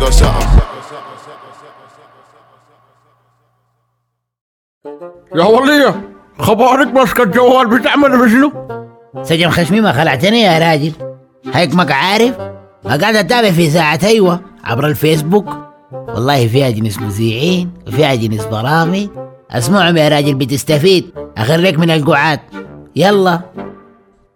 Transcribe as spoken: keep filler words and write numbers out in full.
يا ولية خبارك ماسكة الجوال بتعمل بشنو؟ سجن خشمي خلعتني يا راجل. هيكمك عارف قاعد اتابع في ساعة ايوه عبر الفيسبوك، والله فيها جنس مذيعين وفيها جنس برامج، اسمعهم يا راجل بتستفيد. اخرك من القعاد. يلا